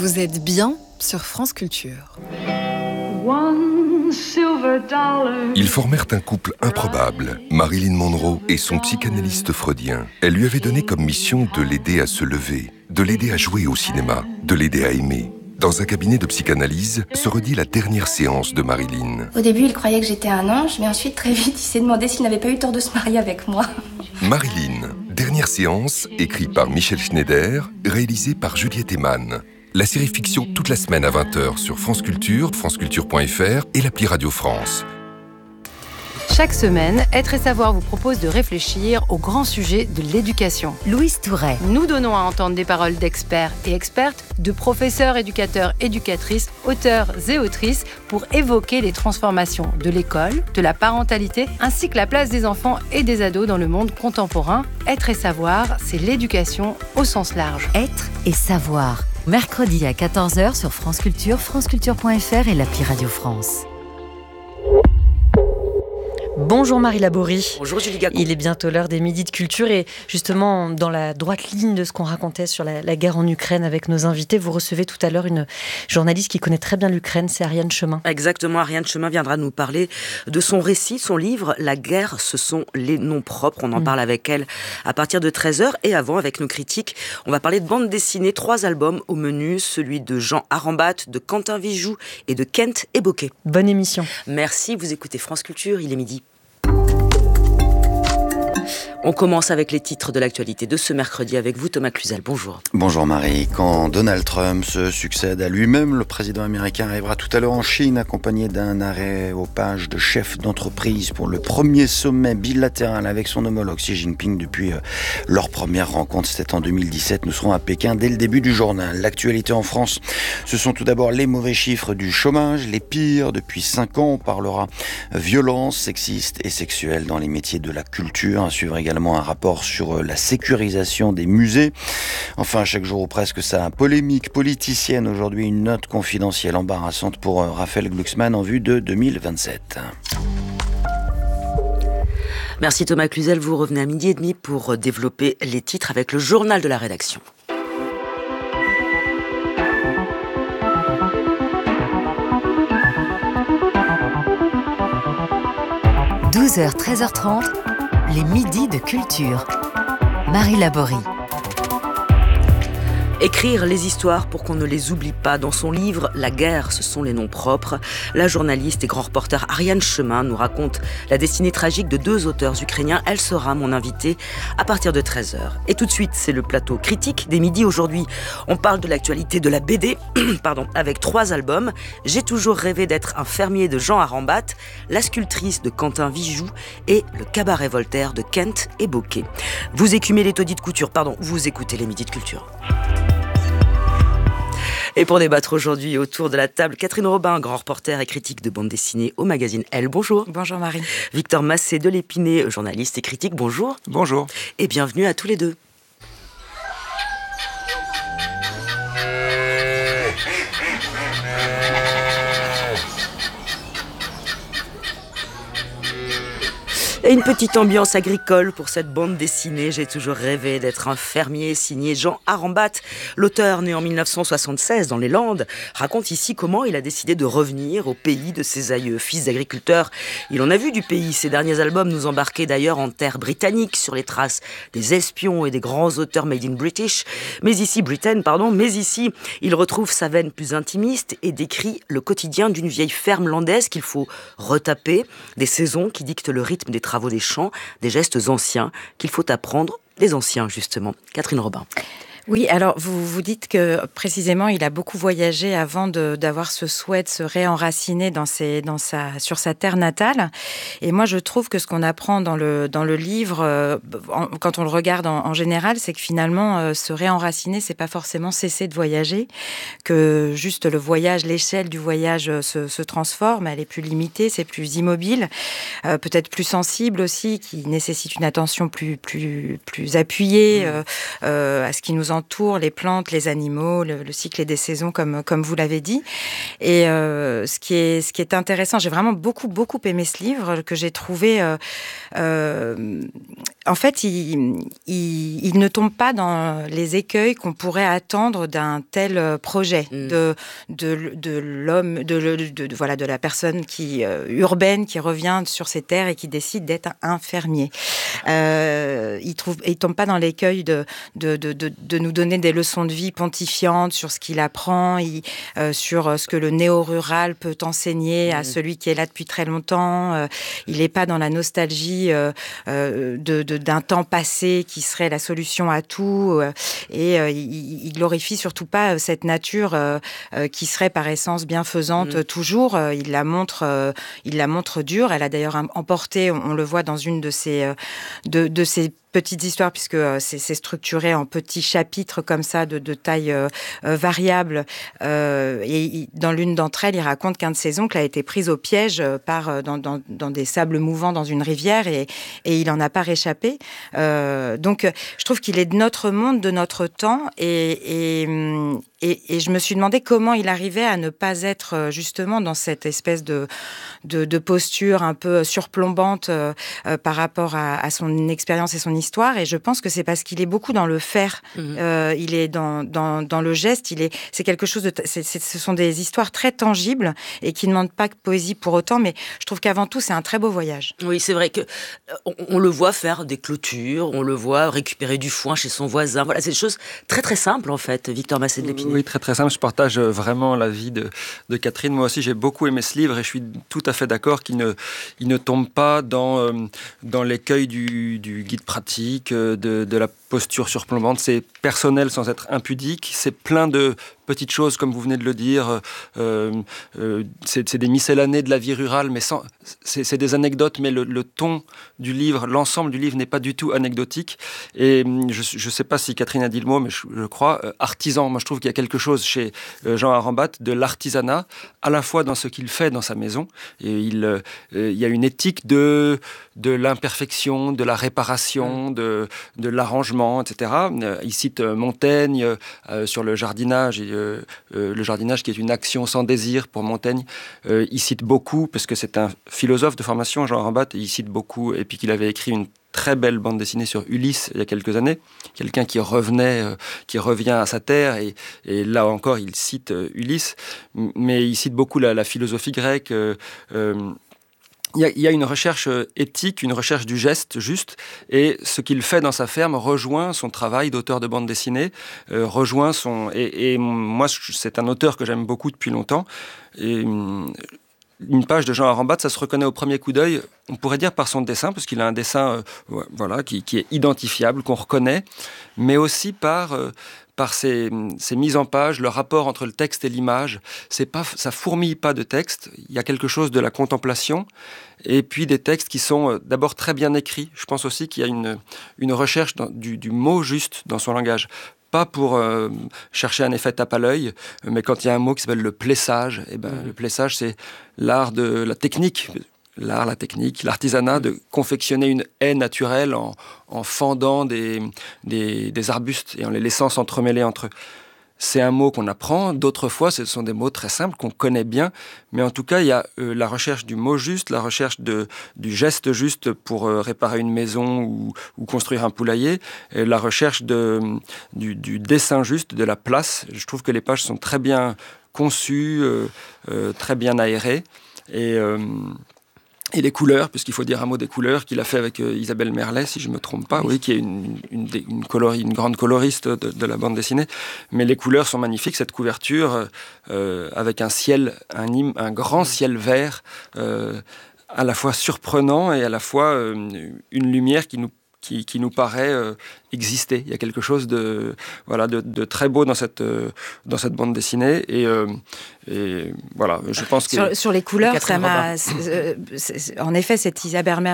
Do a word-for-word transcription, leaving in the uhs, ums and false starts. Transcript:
Vous êtes bien sur France Culture. Ils formèrent un couple improbable, Marilyn Monroe et son psychanalyste freudien. Elle lui avait donné comme mission de l'aider à se lever, de l'aider à jouer au cinéma, de l'aider à aimer. Dans un cabinet de psychanalyse se redit la dernière séance de Marilyn. Au début, il croyait que j'étais un ange, mais ensuite, très vite, il s'est demandé s'il n'avait pas eu tort de se marier avec moi. Marilyn, dernière séance, écrit par Michel Schneider, réalisé par Juliette Eman. La série fiction toute la semaine à vingt heures sur France Culture, franceculture point f r et l'appli Radio France. Chaque semaine, Être et Savoir vous propose de réfléchir au grand sujet de l'éducation. Louise Touret. Nous donnons à entendre des paroles d'experts et expertes, de professeurs, éducateurs, éducatrices, auteurs et autrices pour évoquer les transformations de l'école, de la parentalité, ainsi que la place des enfants et des ados dans le monde contemporain. Être et Savoir, c'est l'éducation au sens large. Être et Savoir. Mercredi à quatorze heures sur France Culture, franceculture point f r et l'appli Radio France. Bonjour Marie Laborie. Bonjour Julie Gacon. Il est bientôt l'heure des Midis de Culture et justement dans la droite ligne de ce qu'on racontait sur la, la guerre en Ukraine avec nos invités, vous recevez tout à l'heure une journaliste qui connaît très bien l'Ukraine, c'est Ariane Chemin. Exactement, Ariane Chemin viendra nous parler de son récit, son livre « La guerre, ce sont les noms propres ». On en mmh. parle avec elle à partir de treize heures et avant avec nos critiques. On va parler de bande dessinée, trois albums au menu, celui de Jean Arambat, de Quentin Vijoux et de Kent Eboke. Bonne émission. Merci, vous écoutez France Culture, il est midi. On commence avec les titres de l'actualité de ce mercredi avec vous, Thomas Cluzel. Bonjour. Bonjour Marie. Quand Donald Trump se succède à lui-même, le président américain arrivera tout à l'heure en Chine accompagné d'un aréopage de chefs d'entreprise pour le premier sommet bilatéral avec son homologue Xi Jinping depuis leur première rencontre. C'était en deux mille dix-sept. Nous serons à Pékin dès le début du journal. L'actualité en France, ce sont tout d'abord les mauvais chiffres du chômage, les pires depuis cinq ans. On parlera violence sexiste et sexuelle dans les métiers de la culture. À suivre également un rapport sur la sécurisation des musées. Enfin, chaque jour ou presque, ça polémique politicienne. Aujourd'hui, une note confidentielle embarrassante pour Raphaël Glucksmann en vue de deux mille vingt-sept. Merci Thomas Cluzel. Vous revenez à midi et demi pour développer les titres avec le journal de la rédaction. douze heures, treize heures trente, les Midis de Culture. Marie Laborie. Écrire les histoires pour qu'on ne les oublie pas. Dans son livre « La guerre, ce sont les noms propres », la journaliste et grand reporter Ariane Chemin nous raconte la destinée tragique de deux auteurs ukrainiens. Elle sera mon invitée à partir de treize heures. Et tout de suite, c'est le plateau critique des Midis. Aujourd'hui, on parle de l'actualité de la B D, pardon, avec trois albums. J'ai toujours rêvé d'être un fermier de Jean Arambat, La sculptrice de Quentin Vijoux et Le cabaret Voltaire de Kent Eboke. Vous écumez les taudis de couture, pardon, vous écoutez les Midis de Culture. Et pour débattre aujourd'hui autour de la table, Catherine Robin, grand reporter et critique de bande dessinée au magazine Elle. Bonjour. Bonjour Marie. Victor Massé de l'Épinay, journaliste et critique. Bonjour. Bonjour. Et bienvenue à tous les deux. Et une petite ambiance agricole pour cette bande dessinée. J'ai toujours rêvé d'être un fermier, signé Jean Arambat. L'auteur, né en mille neuf cent soixante-seize dans les Landes, raconte ici comment il a décidé de revenir au pays de ses aïeux. Fils d'agriculteur, il en a vu du pays. Ses derniers albums nous embarquaient d'ailleurs en terre britannique, sur les traces des espions et des grands auteurs made in British. Mais ici, Britain, pardon, mais ici, il retrouve sa veine plus intimiste et décrit le quotidien d'une vieille ferme landaise qu'il faut retaper, des saisons qui dictent le rythme des travaux des champs, des gestes anciens qu'il faut apprendre, les anciens justement. Catherine Robin. Oui, alors vous vous dites que précisément il a beaucoup voyagé avant de, d'avoir ce souhait de se réenraciner dans ses, dans sa, sur sa terre natale. Et moi je trouve que ce qu'on apprend dans le, dans le livre, euh, en, quand on le regarde en, en général, c'est que finalement euh, se réenraciner, c'est pas forcément cesser de voyager, que juste le voyage, l'échelle du voyage euh, se, se transforme, elle est plus limitée, c'est plus immobile, euh, peut-être plus sensible aussi, qui nécessite une attention plus, plus, plus appuyée euh, euh, à ce qui nous entoure, les plantes, les animaux, le, le cycle des saisons, comme, comme vous l'avez dit. Et euh, ce, qui est, ce qui est intéressant, j'ai vraiment beaucoup, beaucoup aimé ce livre que j'ai trouvé... Euh, euh, en fait, il, il, il ne tombe pas dans les écueils qu'on pourrait attendre d'un tel projet mmh. de, de, de l'homme, de, de, de, de, voilà, de la personne qui, euh, urbaine qui revient sur ses terres et qui décide d'être un fermier. Euh, il trouve, il tombe pas dans l'écueil de, de, de, de, de nous donner des leçons de vie pontifiantes sur ce qu'il apprend, il, euh, sur ce que le néo-rural peut enseigner mmh. à celui qui est là depuis très longtemps. Euh, il n'est pas dans la nostalgie euh, euh, de, de d'un temps passé qui serait la solution à tout euh, et euh, il, il glorifie surtout pas cette nature euh, euh, qui serait par essence bienfaisante mmh. toujours. Euh, il la montre, euh, il la montre dure. Elle a d'ailleurs emporté, on, on le voit dans une de ses, euh, de, de ses petites histoires, puisque euh, c'est, c'est structuré en petits chapitres comme ça, de, de taille euh, euh, variable. Euh, et il, dans l'une d'entre elles, il raconte qu'un de ses oncles a été pris au piège euh, par, euh, dans, dans, dans des sables mouvants dans une rivière et, et il n'en a pas réchappé. Euh, donc, je trouve qu'il est de notre monde, de notre temps et, et, et, et je me suis demandé comment il arrivait à ne pas être justement dans cette espèce de, de, de posture un peu surplombante euh, euh, par rapport à, à son expérience et son histoire. Et je pense que c'est parce qu'il est beaucoup dans le faire, mmh. euh, il est dans, dans, dans le geste, il est, c'est quelque chose de, c'est, c'est, ce sont des histoires très tangibles et qui ne demandent pas que poésie pour autant, mais je trouve qu'avant tout c'est un très beau voyage. Oui, c'est vrai que on, on le voit faire des clôtures, on le voit récupérer du foin chez son voisin. Voilà, c'est des choses très très simples en fait. Victor Massé de Lépinay. Oui, très très simple. Je partage vraiment l'avis de, de Catherine. Moi aussi, j'ai beaucoup aimé ce livre et je suis tout à fait d'accord qu'il ne, il ne tombe pas dans euh, dans l'écueil du, du guide pratique. De, de la posture surplombante, c'est personnel sans être impudique, c'est plein de petites choses comme vous venez de le dire, euh, euh, c'est, c'est des miscellanées de la vie rurale, mais sans, c'est, c'est des anecdotes, mais le, le ton du livre, l'ensemble du livre n'est pas du tout anecdotique. Et je ne sais pas si Catherine a dit le mot, mais je, je crois, euh, artisan, moi je trouve qu'il y a quelque chose chez euh, Jean Arambat de l'artisanat, à la fois dans ce qu'il fait dans sa maison, et il, euh, il y a une éthique de, de l'imperfection, de la réparation, de, de l'arrangement, et cetera. Il cite Montaigne euh, sur le jardinage, et, euh, euh, le jardinage qui est une action sans désir pour Montaigne. Euh, il cite beaucoup, parce que c'est un philosophe de formation, Jean Arambat, et il cite beaucoup, et puis qu'il avait écrit une très belle bande dessinée sur Ulysse il y a quelques années, quelqu'un qui revenait, euh, qui revient à sa terre, et, et là encore il cite euh, Ulysse, mais il cite beaucoup la, la philosophie grecque. Euh, euh, Il y, a, il y a une recherche éthique, une recherche du geste juste, et ce qu'il fait dans sa ferme rejoint son travail d'auteur de bande dessinée, euh, rejoint son... Et, et moi, c'est un auteur que j'aime beaucoup depuis longtemps, et une page de Jean Arambat, ça se reconnaît au premier coup d'œil, on pourrait dire par son dessin, parce qu'il a un dessin euh, voilà, qui, qui est identifiable, qu'on reconnaît, mais aussi par... Euh, par ces, ces mises en page, le rapport entre le texte et l'image. C'est pas, ça fourmille pas de texte, il y a quelque chose de la contemplation, et puis des textes qui sont d'abord très bien écrits. Je pense aussi qu'il y a une, une recherche dans, du, du mot juste dans son langage. Pas pour euh, chercher un effet tape à l'œil, mais quand il y a un mot qui s'appelle le plessage, et ben, mmh. le plessage, c'est l'art de la technique, l'art, la technique, l'artisanat, de confectionner une haie naturelle en, en fendant des, des, des arbustes et en les laissant s'entremêler entre eux. C'est un mot qu'on apprend, d'autres fois ce sont des mots très simples qu'on connaît bien, mais en tout cas il y a euh, la recherche du mot juste, la recherche de, du geste juste pour euh, réparer une maison ou, ou construire un poulailler, et la recherche de, du, du dessin juste, de la place. Je trouve que les pages sont très bien conçues, euh, euh, très bien aérées, et... Euh, Et les couleurs, puisqu'il faut dire un mot des couleurs, qu'il a fait avec euh, Isabelle Merlet, si je ne me trompe pas, oui, oui qui est une, une, une, colori, une grande coloriste de, de la bande dessinée. Mais les couleurs sont magnifiques, cette couverture, euh, avec un ciel, un, im, un grand ciel vert, euh, à la fois surprenant et à la fois euh, une lumière qui nous Qui, qui nous paraît euh, exister. Il y a quelque chose de, voilà, de, de très beau dans cette, euh, dans cette bande dessinée. Et, euh, et voilà, je pense que... Sur, sur les couleurs, ça m'a... C'est, c'est, en effet, cette Isabelle